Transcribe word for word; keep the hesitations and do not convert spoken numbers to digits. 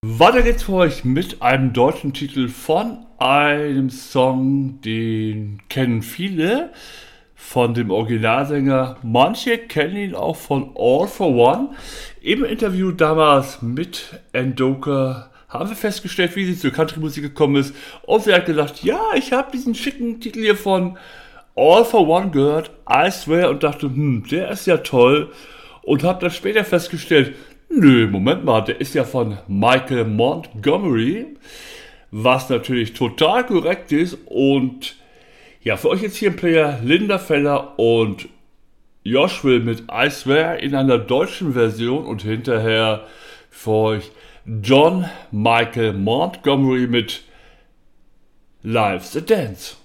Weiter geht's für euch mit einem deutschen Titel von einem Song, den kennen viele, von dem Originalsänger. Manche kennen ihn auch von All for One. Im Interview damals mit Endoka haben wir festgestellt, wie sie zur Country-Musik gekommen ist. Und sie hat gesagt, ja, ich habe diesen schicken Titel hier von All for One gehört, I Swear, und dachte, hm, der ist ja toll. Und habe dann später festgestellt, nö, Moment mal, der ist ja von Michael Montgomery, was natürlich total korrekt ist. Und ja, für euch jetzt hier im Player Linda Feller und Josh Will mit I Swear in einer deutschen Version und hinterher für euch John Michael Montgomery mit Life's a Dance.